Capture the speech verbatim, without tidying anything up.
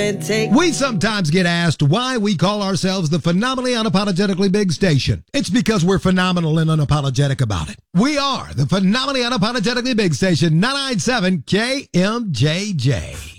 We sometimes get asked why we call ourselves the Phenomenally Unapologetically Big Station. It's because we're phenomenal and unapologetic about it. We are the Phenomenally Unapologetically Big Station, nine ninety-seven K M J J.